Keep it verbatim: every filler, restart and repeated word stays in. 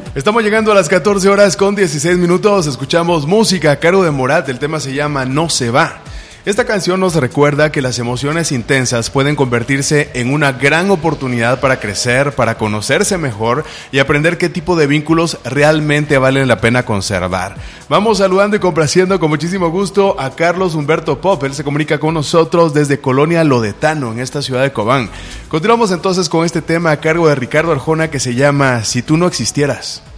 Estamos llegando a las catorce horas con dieciséis minutos, escuchamos música a cargo de Morat, el tema se llama No se va. Esta canción nos recuerda que las emociones intensas pueden convertirse en una gran oportunidad para crecer, para conocerse mejor y aprender qué tipo de vínculos realmente valen la pena conservar. Vamos saludando y complaciendo con muchísimo gusto a Carlos Humberto Pop. Él se comunica con nosotros desde Colonia Lodetano, en esta ciudad de Cobán. Continuamos entonces con este tema a cargo de Ricardo Arjona que se llama Si tú no existieras.